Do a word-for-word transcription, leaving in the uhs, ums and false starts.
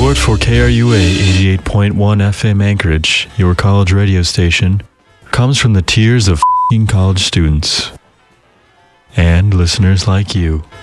Support for K R U A eighty-eight point one F M Anchorage, your college radio station, comes from the tears of f***ing college students and listeners like you.